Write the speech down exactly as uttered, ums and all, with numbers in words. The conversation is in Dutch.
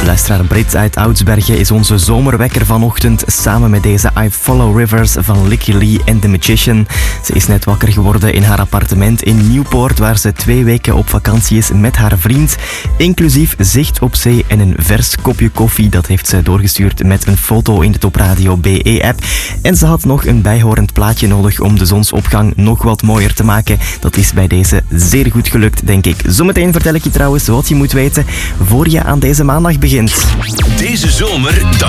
Luisteraar Brit uit Oudsbergen is onze zomerwekker vanochtend samen met deze I Follow Rivers van Licky Lee en The Magician. Ze is net wakker geworden in haar appartement in Newport, waar ze twee weken op vakantie is met haar vriend. Inclusief zicht op zee en een vers kopje koffie. Dat heeft ze doorgestuurd met een foto in de Top Radio B E-app. En ze had nog een bijhorend plaatje nodig om de zonsopgang nog wat mooier te maken. Dat is bij deze zeer goed gelukt, denk ik. Zometeen vertel ik je trouwens wat je moet weten voor je aan deze maandag begint. Deze zomer, dan